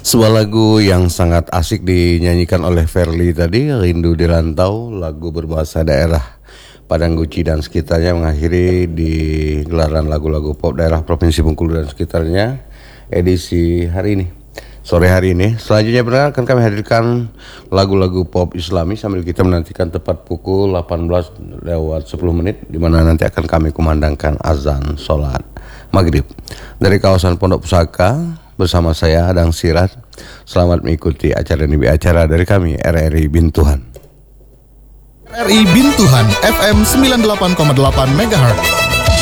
Sebuah lagu yang sangat asik dinyanyikan oleh Verly tadi, Rindu di Rantau, lagu berbahasa daerah Padang Guci dan sekitarnya, mengakhiri di gelaran lagu-lagu pop daerah Provinsi Bengkulu dan sekitarnya edisi hari ini, sore hari ini. Selanjutnya benar akan kami hadirkan lagu-lagu pop Islami sambil kita menantikan tepat pukul 18 lewat 10 menit, di mana nanti akan kami kumandangkan azan sholat maghrib dari kawasan Pondok Pusaka. Bersama saya Adang Sirat. Selamat mengikuti acara dari kami RRI Bintuhan. RRI Bintuhan FM 98,8 MHz.